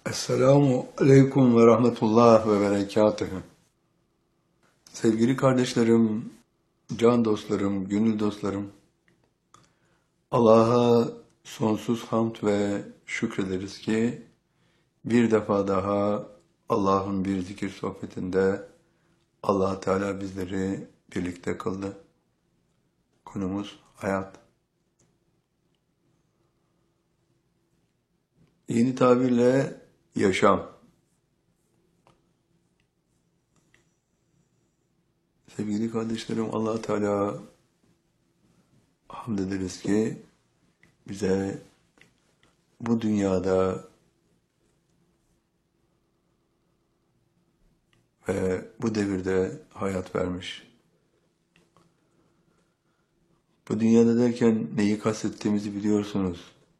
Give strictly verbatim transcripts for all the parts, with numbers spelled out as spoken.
Esselamu Aleyküm ve Rahmetullah ve Berekatühü. Sevgili kardeşlerim, can dostlarım, gönül dostlarım, Allah'a sonsuz hamd ve şükrederiz ki bir defa daha Allah'ın bir zikir sohbetinde Allah Teala bizleri birlikte kıldı. Konumuz hayat. Yeni tabirle yaşam. Sevgili kardeşlerim, Allah Teala hamd ederiz ki bize bu dünyada ve bu devirde hayat vermiş. Bu dünyada derken neyi kastettiğimizi biliyorsunuz.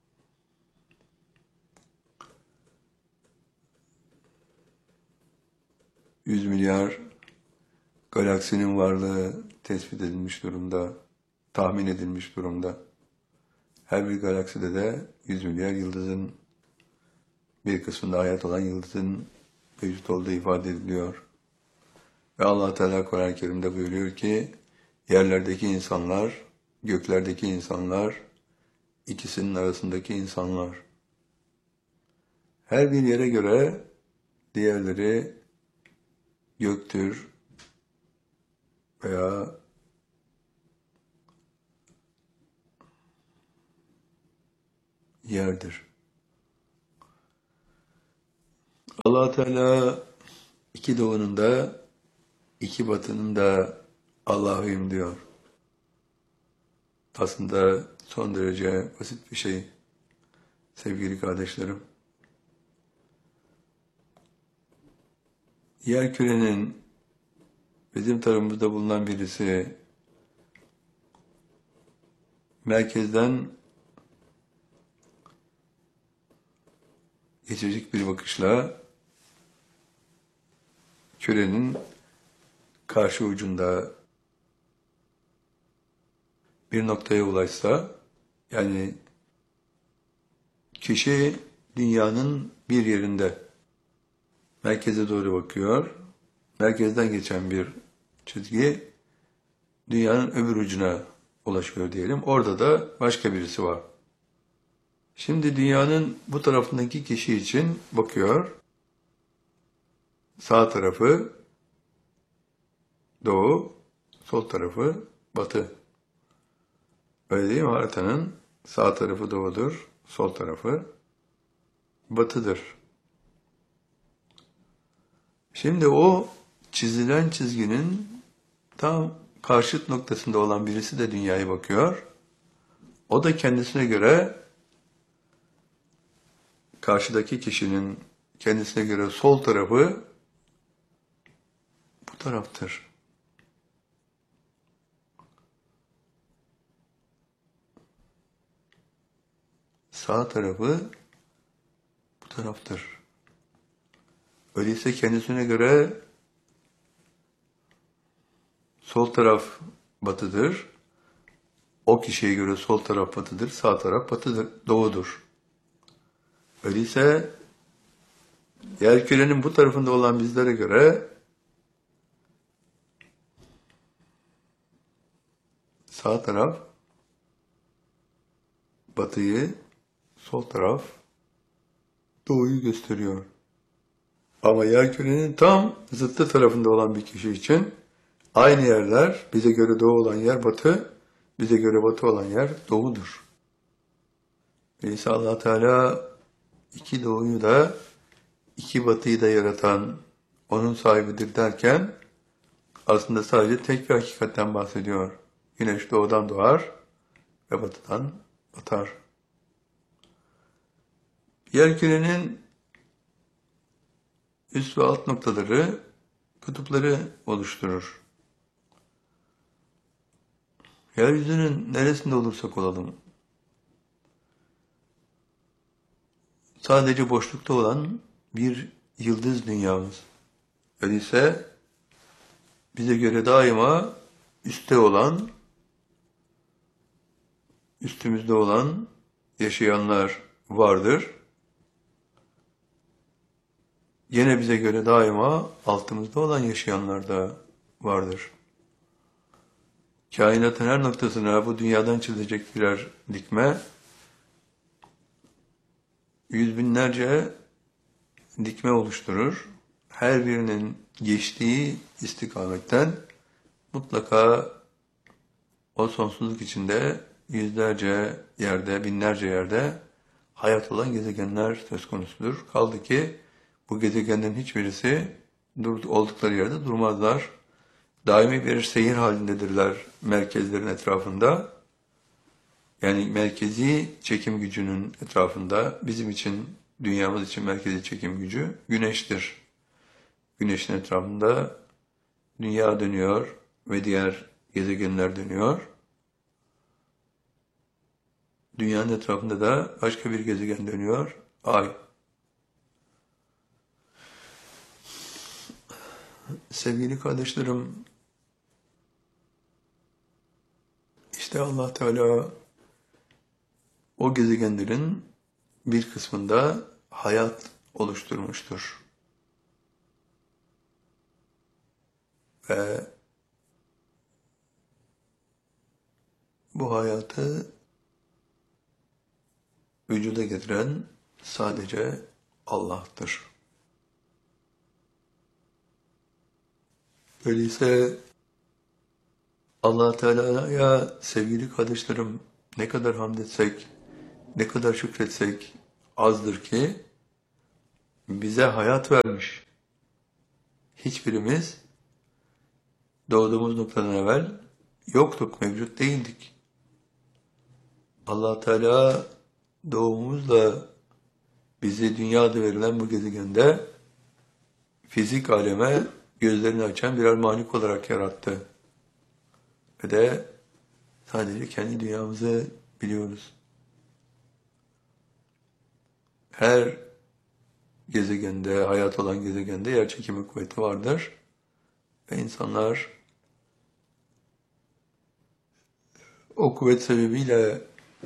Yüz milyar galaksinin varlığı tespit edilmiş durumda, tahmin edilmiş durumda. Her bir galakside de yüz milyar yıldızın bir kısmında hayat olan yıldızın mevcut olduğu ifade ediliyor. Ve Allah Teala Kur'an-ı Kerim'de buyuruyor ki, yerlerdeki insanlar, göklerdeki insanlar, ikisinin arasındaki insanlar. Her bir yere göre diğerleri göktür veya yerdir. Allah Teala iki doğunun da iki batının da Allah'ıyım diyor. Aslında son derece basit bir şey sevgili kardeşlerim. Yerkürenin bizim tarafımızda bulunan birisi merkezden geçecek bir bakışla kürenin karşı ucunda bir noktaya ulaşsa, yani kişi dünyanın bir yerinde merkeze doğru bakıyor, merkezden geçen bir çizgi dünyanın öbür ucuna ulaşıyor diyelim. Orada da başka birisi var. Şimdi dünyanın bu tarafındaki kişi için bakıyor. Sağ tarafı doğu, sol tarafı batı. Öyle değil mi? Haritanın sağ tarafı doğudur, sol tarafı batıdır. Şimdi o çizilen çizginin tam karşıt noktasında olan birisi de dünyaya bakıyor. O da kendisine göre, karşıdaki kişinin kendisine göre sol tarafı bu taraftır. Sağ tarafı bu taraftır. Öyleyse kendisine göre sol taraf batıdır. O kişiye göre sol taraf batıdır, sağ taraf batıdır, doğudur. Öyleyse yerkürenin bu tarafında olan bizlere göre sağ taraf batıyı, sol taraf doğuyu gösteriyor. Ama yerkürenin tam zıttı tarafında olan bir kişi için aynı yerler, bize göre doğu olan yer batı, bize göre batı olan yer doğudur. Öyleyse Allah Teala iki doğuyu da iki batıyı da yaratan onun sahibidir derken aslında sadece tek bir hakikatten bahsediyor. Güneş doğudan doğar ve batıdan batar. Yerkürenin üst ve alt noktaları kutupları oluşturur. Yeryüzünün neresinde olursak olalım, sadece boşlukta olan bir yıldız dünyamız. Öyleyse bize göre daima üstte olan, üstümüzde olan yaşayanlar vardır. Gene bize göre daima altımızda olan yaşayanlar da vardır. Kainatın her noktasına bu dünyadan çizilecek birer dikme, yüz binlerce dikme oluşturur. Her birinin geçtiği istikametten mutlaka o sonsuzluk içinde yüzlerce yerde, binlerce yerde hayat olan gezegenler söz konusudur. Kaldı ki bu gezegenlerin hiçbirisi oldukları yerde durmazlar. Daimi bir seyir halindedirler merkezlerin etrafında. Yani merkezi çekim gücünün etrafında bizim için, dünyamız için merkezi çekim gücü güneştir. Güneşin etrafında dünya dönüyor ve diğer gezegenler dönüyor. Dünyanın etrafında da başka bir gezegen dönüyor, Ay. Sevgili kardeşlerim, işte Allah Teala o gezegenlerin bir kısmında hayat oluşturmuştur. Ve bu hayatı vücuda getiren sadece Allah'tır. Öyleyse Allah Teala'ya sevgili kardeşlerim ne kadar hamd etsek, ne kadar şükretsek azdır ki bize hayat vermiş. Hiçbirimiz doğduğumuz noktadan evvel yoktuk, mevcut değildik. Allah Teala doğumumuzla bize dünyada verilen bu gezegende fizik aleme gözlerini açan birer mahluk olarak yarattı. Ve de sadece kendi dünyamızı biliyoruz. Her gezegende, hayat olan gezegende yer çekimi kuvveti vardır. Ve insanlar o kuvvet sebebiyle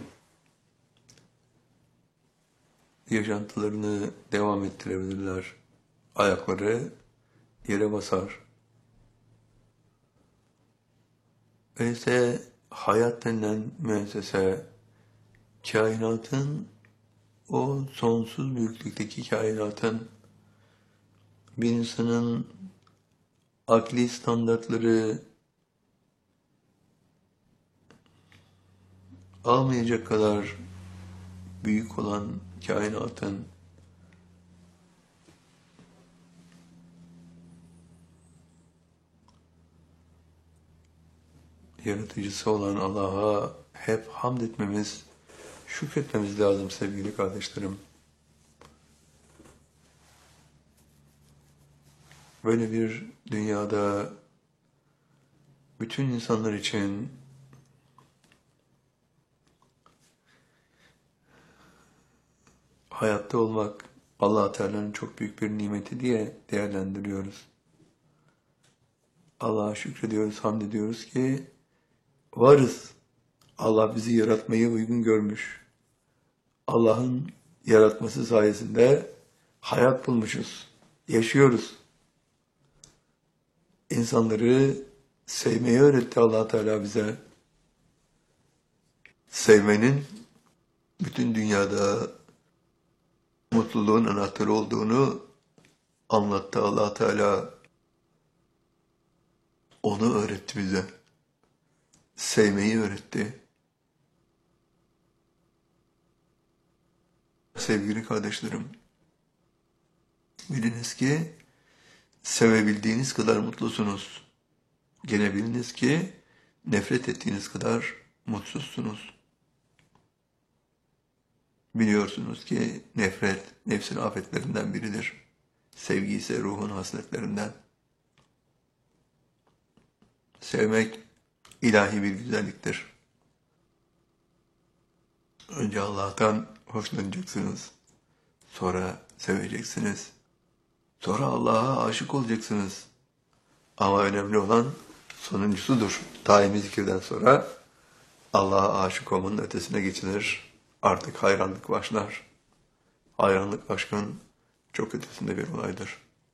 yaşantılarını devam ettirebilirler. Ayakları yere basar. Öyleyse hayat denilen müessese, kainatın, o sonsuz büyüklükteki kainatın bir insanın akli standartları almayacak kadar büyük olan kainatın yaratıcısı olan Allah'a hep hamd etmemiz, şükretmemiz lazım sevgili kardeşlerim. Böyle bir dünyada bütün insanlar için hayatta olmak Allah Teala'nın çok büyük bir nimeti diye değerlendiriyoruz. Allah'a şükrediyoruz, hamd ediyoruz ki varız. Allah bizi yaratmayı uygun görmüş. Allah'ın yaratması sayesinde hayat bulmuşuz, yaşıyoruz. İnsanları sevmeyi öğretti Allah Teala bize. Sevmenin bütün dünyada mutluluğun anahtarı olduğunu anlattı Allah Teala. Onu öğretti bize. Sevmeyi öğretti. Sevgili kardeşlerim, biliniz ki sevebildiğiniz kadar mutlusunuz. Gene biliniz ki nefret ettiğiniz kadar mutsuzsunuz. Biliyorsunuz ki nefret nefsin afetlerinden biridir. Sevgi ise ruhun hasletlerinden. Sevmek ilahi bir güzelliktir. Önce Allah'tan hoşlanacaksınız. Sonra seveceksiniz. Sonra Allah'a aşık olacaksınız. Ama önemli olan sonuncusudur. Daimi zikirden sonra Allah'a aşık olmanın ötesine geçilir. Artık hayranlık başlar. Hayranlık aşkın çok ötesinde bir olaydır.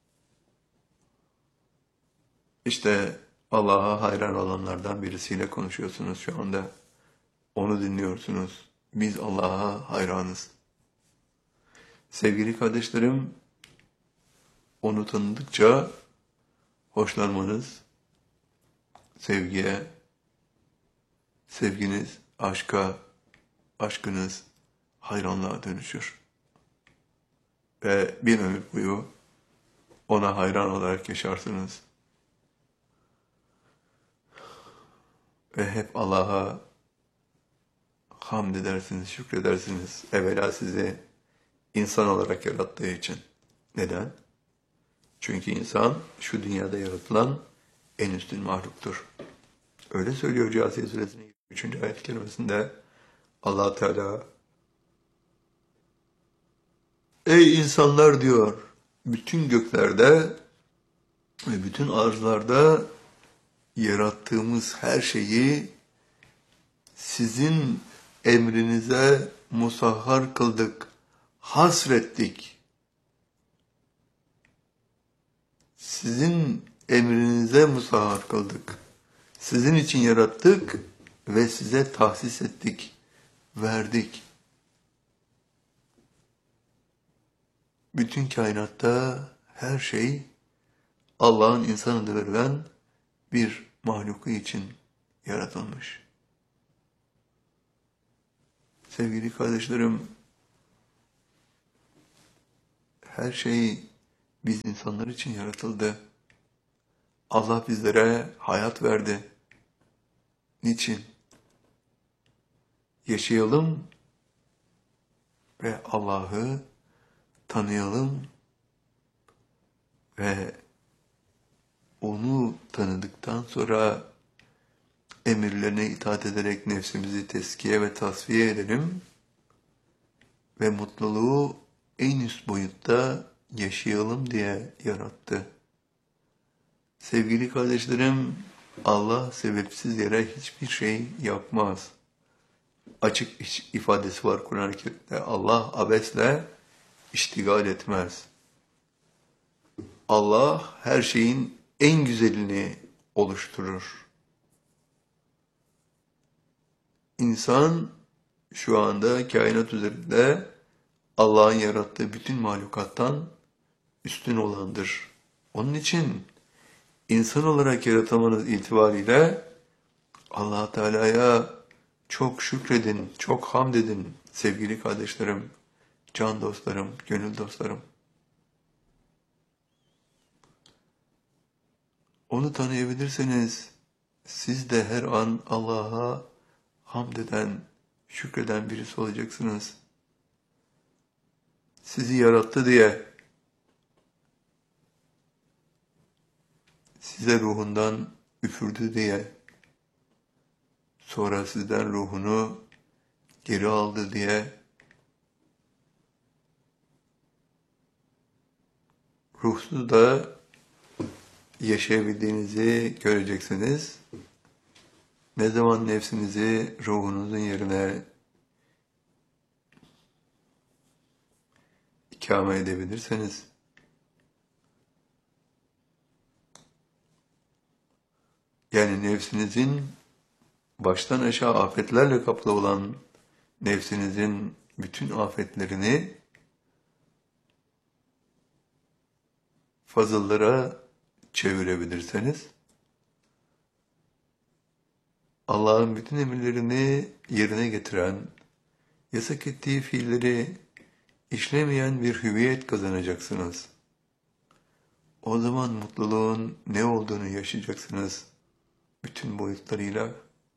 İşte Allah'a hayran olanlardan birisiyle konuşuyorsunuz şu anda. Onu dinliyorsunuz. Biz Allah'a hayranız. Sevgili kardeşlerim, onu tanıdıkça hoşlanmanız, sevgiye, sevginiz, aşka, aşkınız hayranlığa dönüşür. Ve bir ömür boyu ona hayran olarak yaşarsınız. Ve hep Allah'a hamd edersiniz, şükredersiniz. Evvela sizi insan olarak yarattığı için. Neden? Çünkü insan şu dünyada yaratılan en üstün mahluktur. Öyle söylüyor Câsiye Suresinin üçüncü ayet kerimesinde Allah Teala. Ey insanlar diyor, bütün göklerde ve bütün arzlarda yarattığımız her şeyi sizin emrinize musahhar kıldık, hasrettik. Sizin emrinize musahhar kıldık. Sizin için yarattık ve size tahsis ettik, verdik. Bütün kainatta her şey Allah'ın insan adı verilen bir mahluku için yaratılmış. Sevgili kardeşlerim, her şey biz insanlar için yaratıldı. Allah bizlere hayat verdi. Niçin? Yaşayalım ve Allah'ı tanıyalım ve onu tanıdıktan sonra emirlerine itaat ederek nefsimizi teskiye ve tasfiye edelim ve mutluluğu en üst boyutta yaşayalım diye yarattı. Sevgili kardeşlerim, Allah sebepsiz yere hiçbir şey yapmaz. Açık ifadesi var Kur'an-ı Kerim'de. Allah abesle iştigal etmez. Allah her şeyin en güzelini oluşturur. İnsan şu anda kainat üzerinde Allah'ın yarattığı bütün mahlukattan üstün olandır. Onun için insan olarak yaratılmanız itibariyle Allah Teala'ya çok şükredin, çok hamd edin sevgili kardeşlerim, can dostlarım, gönül dostlarım. Onu tanıyabilirseniz siz de her an Allah'a hamd eden, şükreden birisi olacaksınız. Sizi yarattı diye, size ruhundan üfürdü diye, sonra sizden ruhunu geri aldı diye, ruhsuz da yaşayabildiğinizi göreceksiniz. Ne zaman nefsinizi ruhunuzun yerine ikame edebilirseniz, yani nefsinizin baştan aşağı afetlerle kaplı olan nefsinizin bütün afetlerini fazıllara çevirebilirseniz, Allah'ın bütün emirlerini yerine getiren, yasak ettiği fiilleri işlemeyen bir hüviyet kazanacaksınız. O zaman mutluluğun ne olduğunu yaşayacaksınız bütün boyutlarıyla.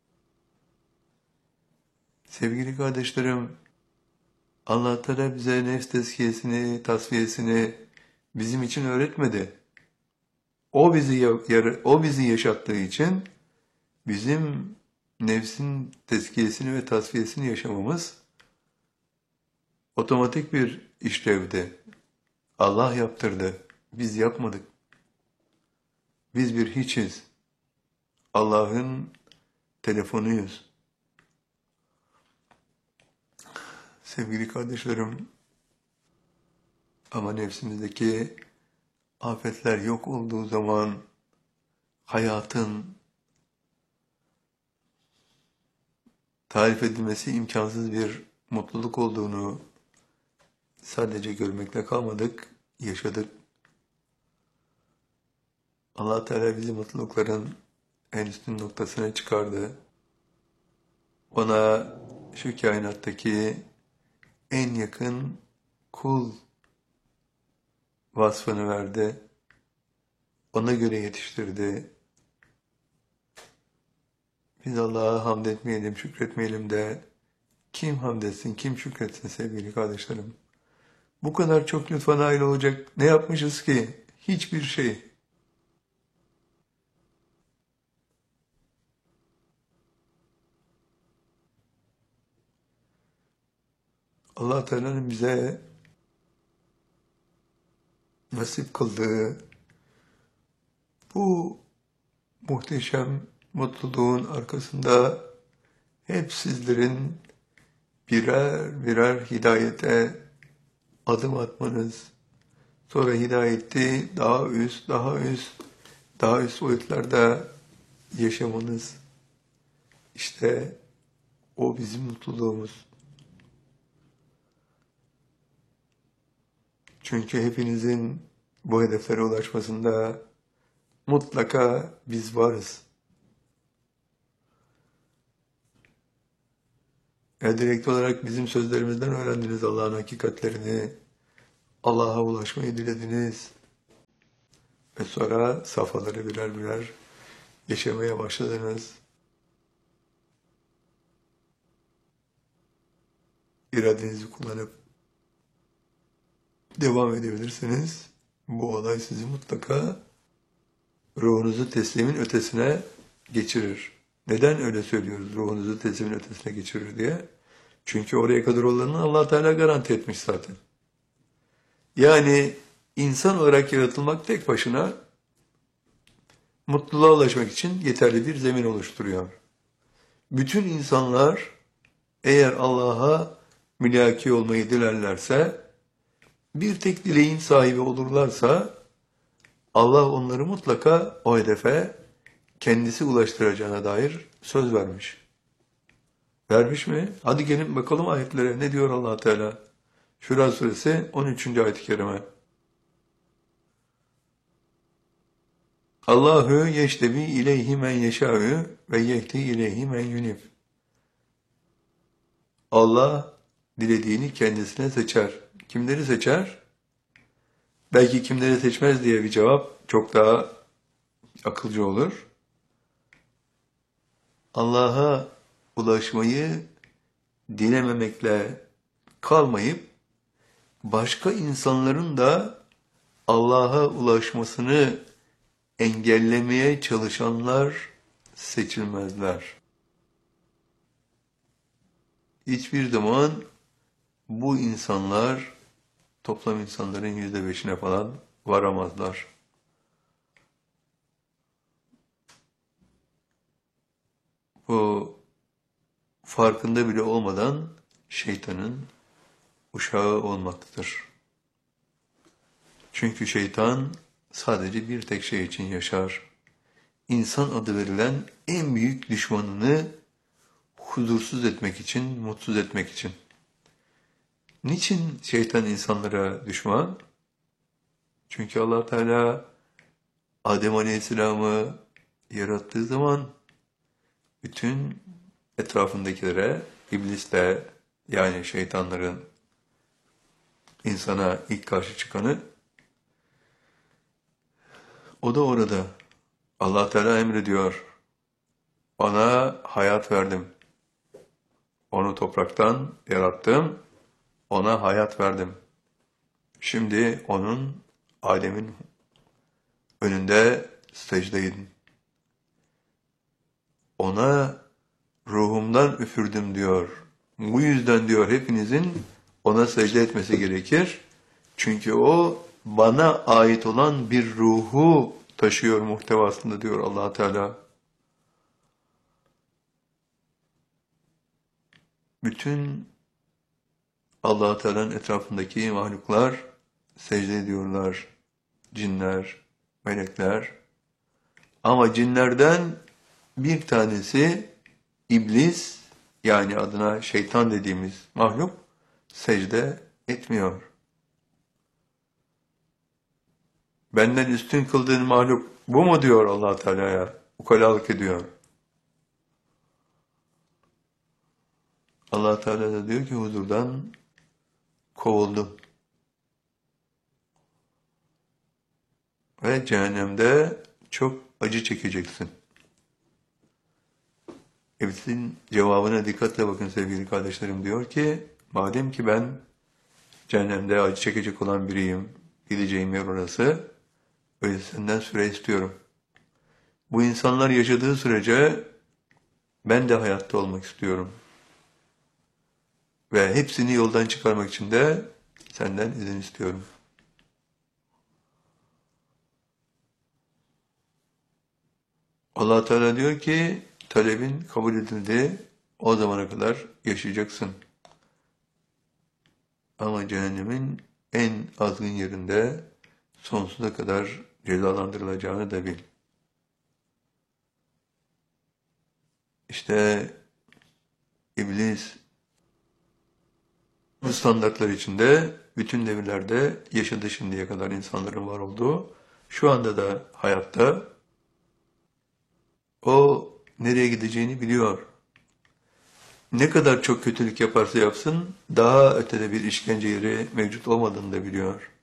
Sevgili kardeşlerim, Allah Teala bize nefs tezkiyesini, tasfiyesini bizim için öğretmedi. O bizi o bizi yaşattığı için bizim nefsin tezkiyesini ve tasfiyesini yaşamamız otomatik bir işlevdi. Allah yaptırdı. Biz yapmadık. Biz bir hiçiz. Allah'ın telefonuyuz. Sevgili kardeşlerim, Ama nefsimizdeki afetler yok olduğu zaman hayatın tarif edilmesi imkansız bir mutluluk olduğunu sadece görmekle kalmadık, yaşadık. Allah Teala bizi mutlulukların en üstün noktasına çıkardı. Ona şu kainattaki en yakın kul vasfını verdi. Ona göre yetiştirdi. Biz Allah'a hamd etmeyelim, şükretmeyelim de kim hamd etsin, kim şükretsin sevgili kardeşlerim. Bu kadar çok lütfa nail olacak ne yapmışız ki? Hiçbir şey. Allah Teala'nın bize nasip kıldığı bu muhteşem mutluluğun arkasında hep sizlerin birer birer hidayete adım atmanız, sonra hidayeti daha üst, daha üst, daha üst boyutlarda yaşamanız, işte o bizim mutluluğumuz. Çünkü hepinizin bu hedeflere ulaşmasında mutlaka biz varız. Ya direkt olarak bizim sözlerimizden öğrendiniz Allah'ın hakikatlerini, Allah'a ulaşmayı dilediniz. Ve sonra safhaları birer birer yaşamaya başladınız. İradenizi kullanıp devam edebilirsiniz. Bu olay sizi mutlaka ruhunuzu teslimin ötesine geçirir. Neden öyle söylüyoruz ruhunuzu teslimin ötesine geçirir diye? Çünkü oraya kadar olanı Allah Teala garanti etmiş zaten. Yani insan olarak yaratılmak tek başına mutluluğa ulaşmak için yeterli bir zemin oluşturuyor. Bütün insanlar eğer Allah'a mülaki olmayı dilerlerse, bir tek dileğin sahibi olurlarsa, Allah onları mutlaka o hedefe kendisi ulaştıracağına dair söz vermiş. Vermiş mi? Hadi gelin bakalım ayetlere. Ne diyor Allah Teala? Şura suresi on üçüncü ayet-i kerime. Allahu yeştebi ileyhi men yeşâ'ü ve yehdi ileyhi men yunib. Allah dilediğini kendisine seçer. Kimleri seçer? Belki kimleri seçmez diye bir cevap çok daha akılcı olur. Allah'a ulaşmayı dilememekle kalmayıp başka insanların da Allah'a ulaşmasını engellemeye çalışanlar seçilmezler. Hiçbir zaman bu insanlar toplam insanların yüzde beşine falan varamazlar. Bu farkında bile olmadan şeytanın uşağı olmaktadır. Çünkü şeytan sadece bir tek şey için yaşar. İnsan adı verilen en büyük düşmanını huzursuz etmek için, mutsuz etmek için. Niçin şeytan insanlara düşman? Çünkü Allah Teala Adem Aleyhisselam'ı yarattığı zaman bütün etrafındakilere, iblisle yani şeytanların insana ilk karşı çıkanı, o da orada. Allah Teala emrediyor. Ona hayat verdim. Onu topraktan yarattım. Ona hayat verdim. Şimdi onun, Adem'in önünde secde edin. Ona ruhumdan üfürdüm diyor. Bu yüzden diyor hepinizin ona secde etmesi gerekir. Çünkü o bana ait olan bir ruhu taşıyor muhtevasında diyor Allah Teala. Bütün Allah Teala'nın etrafındaki mahluklar secde ediyorlar. Cinler, melekler. Ama cinlerden bir tanesi iblis, yani adına şeytan dediğimiz mahluk secde etmiyor. Benden üstün kıldığın mahluk bu mu diyor Allah Teala'ya? Ukalalık ediyor. Allah Teala da diyor ki huzurdan kovuldu. Ve cehennemde çok acı çekeceksin. İblisin cevabına dikkatle bakın sevgili kardeşlerim, diyor ki madem ki ben cehennemde acı çekecek olan biriyim, gideceğim yer orası, öyle senden süre istiyorum. Bu insanlar yaşadığı sürece ben de hayatta olmak istiyorum. Ve hepsini yoldan çıkarmak için de senden izin istiyorum. Allah Teala diyor ki talebin kabul edildi, o zamana kadar yaşayacaksın. Ama cehennemin en azgın yerinde sonsuza kadar cezalandırılacağını da bil. İşte iblis bu standartlar içinde bütün devirlerde yaşadı şimdiye kadar insanların var olduğu. Şu anda da hayatta. O nereye gideceğini biliyor. Ne kadar çok kötülük yaparsa yapsın daha ötede bir işkence yeri mevcut olmadığını da biliyor.